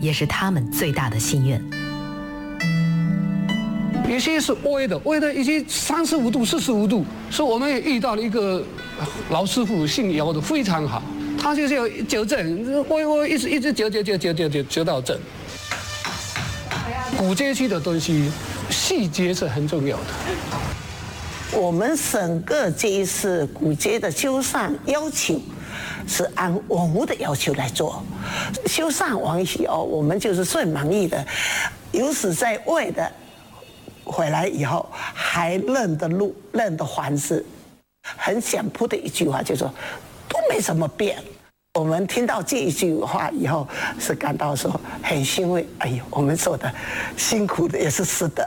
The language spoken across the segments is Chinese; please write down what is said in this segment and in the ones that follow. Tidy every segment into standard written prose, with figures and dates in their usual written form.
也是他们最大的心愿。 有些是歪的已经35度、45度，所以我们也遇到了一个老师傅，姓姚的，非常好，他就是要纠正，我一直纠到正。古街区的东西，细节是很重要的。 我们整个这一次古街的修缮要求是按文物的要求来做，修缮完以后，我们就是最满意的。有史在外的回来以后还认得路、认得环子，很简朴的一句话，就说都没怎么变。我们听到这一句话以后，是感到说很欣慰。哎呦，我们做的辛苦的也是实的。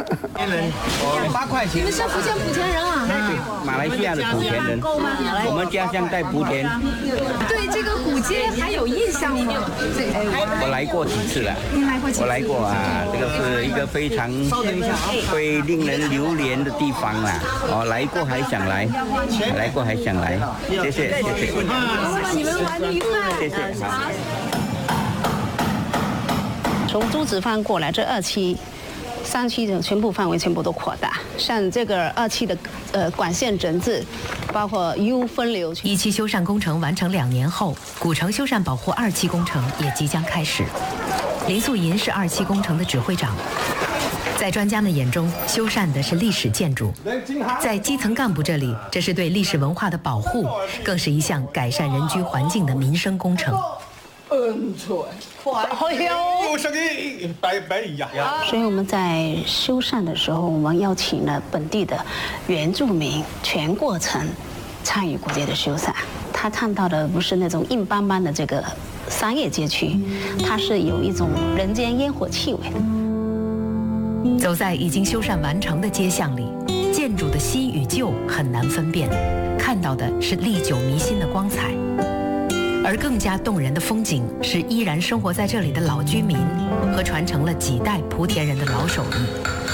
8块钱。 你们是福建莆田人啊？ 马来西亚的莆田人。我们家乡在莆田。 对这个古街还有印象吗？ 我来过几次了。 您来过几次？ 我来过啊，这个是一个非常会令人流连的地方啦。哦，来过还想来，来过还想来。谢谢。 你们玩得愉快。 谢谢。好。 从朱子坊过来，这2期、3期的全部范围全部都扩大，像这个2期的管线整治，包括 U 分流。 1期修缮工程完成2年后，古城修缮保护2期工程也即将开始。林素银是2期工程的指挥长。在专家们眼中，修缮的是历史建筑；在基层干部这里，这是对历史文化的保护，更是一项改善人居环境的民生工程。 所以我们在修缮的时候，我们邀请了本地的原住民全过程参与古街的修缮。他看到的不是那种硬邦邦的这个商业街区，它是有一种人间烟火气味的。 走在已经修缮完成的街巷里，建筑的新与旧很难分辨，看到的是历久弥新的光彩。而更加动人的风景是依然生活在这里的老居民和传承了几代莆田人的老手艺。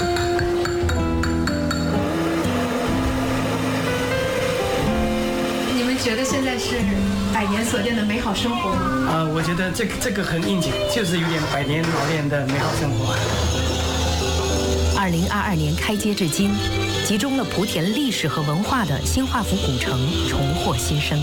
你们觉得现在是100年所见的美好生活吗？ 我觉得这个很应景，就是有点100年老练的美好生活。 2022年开街至今，集中了莆田历史和文化的新化府古城重获新生。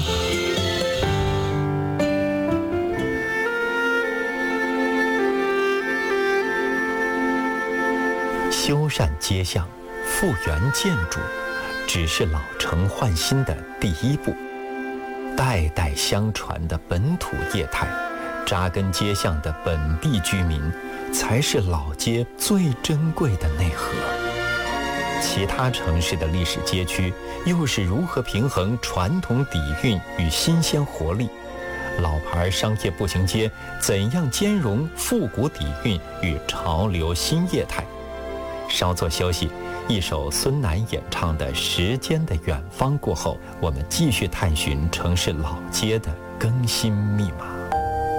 修缮街巷、复原建筑，只是老城换新的第一步。代代相传的本土业态，扎根街巷的本地居民，才是老街最珍贵的内核。其他城市的历史街区又是如何平衡传统底蕴与新鲜活力？老牌商业步行街怎样兼容复古底蕴与潮流新业态？稍作休息，一首孙楠演唱的《时间的远方》过后，我们继续探寻城市老街的更新密码。